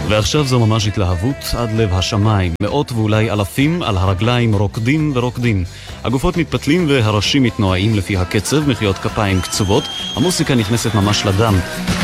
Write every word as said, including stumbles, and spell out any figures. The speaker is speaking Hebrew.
ועכשיו זו ממש התלהבות עד לב השמיים. מאות ואולי אלפים על הרגליים רוקדים ורוקדים. הגופות מתפתלים והראשים מתנועים לפי הקצב, מחיאות כפיים קצובות. המוסיקה נכנסת ממש לדם.